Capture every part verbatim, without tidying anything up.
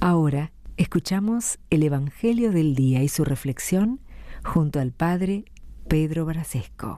Ahora escuchamos el Evangelio del Día y su reflexión junto al Padre Pedro Brasesco.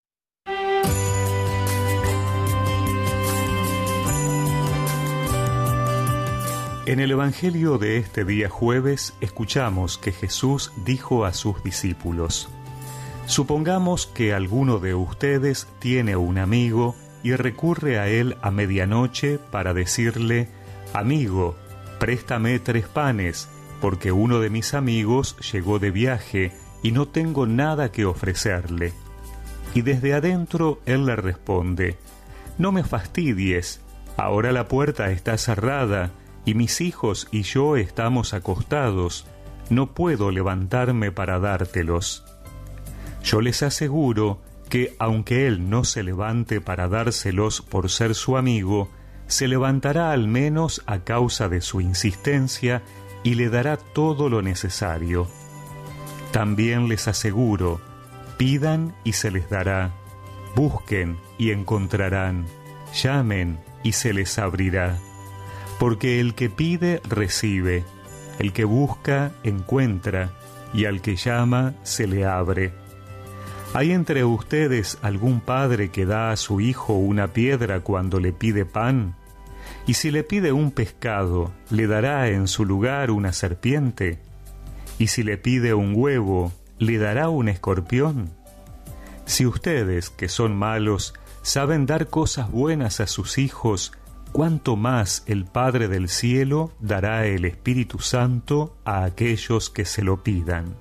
En el Evangelio de este día jueves escuchamos que Jesús dijo a sus discípulos: supongamos que alguno de ustedes tiene un amigo y recurre a él a medianoche para decirle: amigo, préstame tres panes, porque uno de mis amigos llegó de viaje y no tengo nada que ofrecerle. Y desde adentro él le responde: no me fastidies, ahora la puerta está cerrada y mis hijos y yo estamos acostados, no puedo levantarme para dártelos. Yo les aseguro que aunque él no se levante para dárselos por ser su amigo, se levantará al menos a causa de su insistencia y le dará todo lo necesario. También les aseguro, pidan y se les dará, busquen y encontrarán, llamen y se les abrirá. Porque el que pide, recibe, el que busca, encuentra, y al que llama, se le abre. ¿Hay entre ustedes algún padre que da a su hijo una piedra cuando le pide pan? Y si le pide un pescado, ¿le dará en su lugar una serpiente? Y si le pide un huevo, ¿le dará un escorpión? Si ustedes, que son malos, saben dar cosas buenas a sus hijos, ¿cuánto más el Padre del Cielo dará el Espíritu Santo a aquellos que se lo pidan?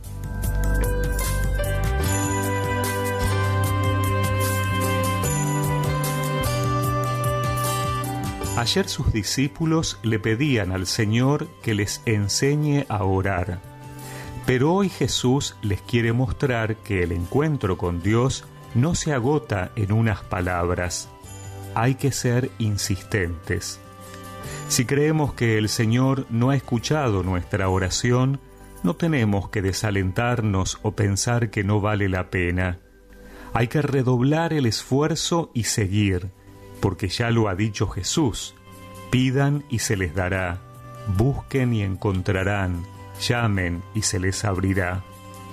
Ayer sus discípulos le pedían al Señor que les enseñe a orar, pero hoy Jesús les quiere mostrar que el encuentro con Dios no se agota en unas palabras. Hay que ser insistentes. Si creemos que el Señor no ha escuchado nuestra oración, no tenemos que desalentarnos o pensar que no vale la pena. Hay que redoblar el esfuerzo y seguir, porque ya lo ha dicho Jesús: pidan y se les dará, busquen y encontrarán, llamen y se les abrirá.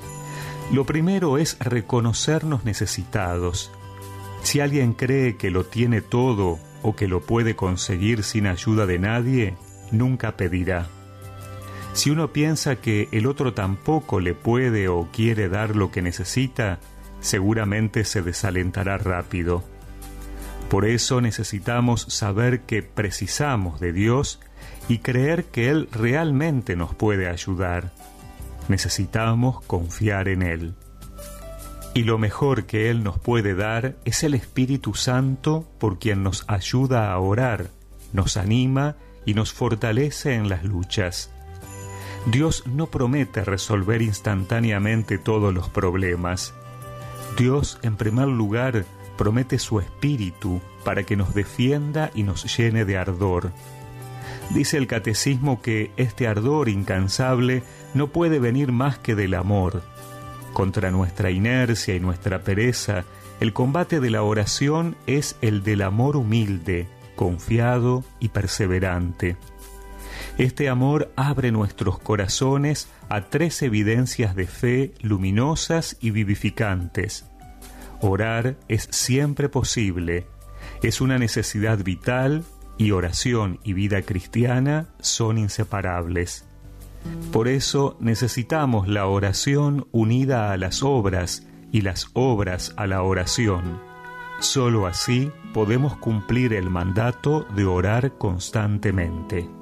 Lo primero es reconocernos necesitados. Si alguien cree que lo tiene todo o que lo puede conseguir sin ayuda de nadie, nunca pedirá. Si uno piensa que el otro tampoco le puede o quiere dar lo que necesita, seguramente se desalentará rápido. Por eso necesitamos saber que precisamos de Dios y creer que Él realmente nos puede ayudar. Necesitamos confiar en Él. Y lo mejor que Él nos puede dar es el Espíritu Santo, por quien nos ayuda a orar, nos anima y nos fortalece en las luchas. Dios no promete resolver instantáneamente todos los problemas. Dios, en primer lugar, promete su Espíritu para que nos defienda y nos llene de ardor. Dice el Catecismo que este ardor incansable no puede venir más que del amor. Contra nuestra inercia y nuestra pereza, el combate de la oración es el del amor humilde, confiado y perseverante. Este amor abre nuestros corazones a tres evidencias de fe luminosas y vivificantes. Orar es siempre posible, es una necesidad vital y oración y vida cristiana son inseparables. Por eso necesitamos la oración unida a las obras y las obras a la oración. Solo así podemos cumplir el mandato de orar constantemente.